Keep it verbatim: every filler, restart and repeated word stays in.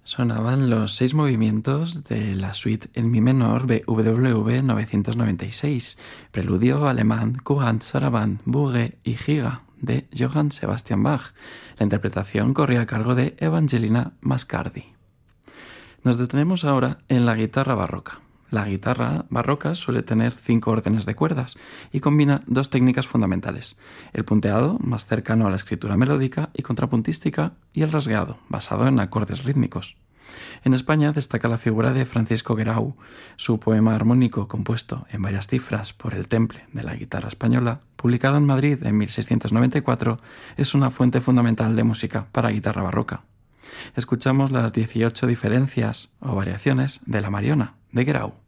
Sonaban los seis movimientos de la suite en mi menor B W V novecientos noventa y seis, preludio alemán, Courant, Sarabande, Bourget y Giga de Johann Sebastian Bach. La interpretación corría a cargo de Evangelina Mascardi. Nos detenemos ahora en la guitarra barroca. La guitarra barroca suele tener cinco órdenes de cuerdas y combina dos técnicas fundamentales: el punteado, más cercano a la escritura melódica y contrapuntística, y el rasgueado, basado en acordes rítmicos. En España destaca la figura de Francisco Guerau. Su poema armónico, compuesto en varias cifras por el temple de la guitarra española, publicado en Madrid en mil seiscientos noventa y cuatro, es una fuente fundamental de música para guitarra barroca. Escuchamos las dieciocho diferencias o variaciones de la Mariona, de Guerau.